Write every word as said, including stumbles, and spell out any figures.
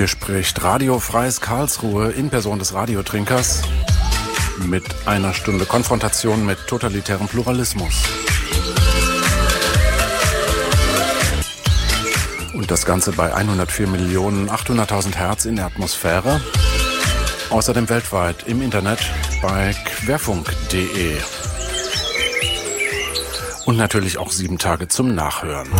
Hier spricht Radio Freies Karlsruhe in Person des Radiotrinkers mit einer Stunde Konfrontation mit totalitärem Pluralismus. Und das Ganze bei hundertvier Millionen achthunderttausend Hertz in der Atmosphäre. Außerdem weltweit im Internet bei querfunk punkt de. Und natürlich auch sieben Tage zum Nachhören.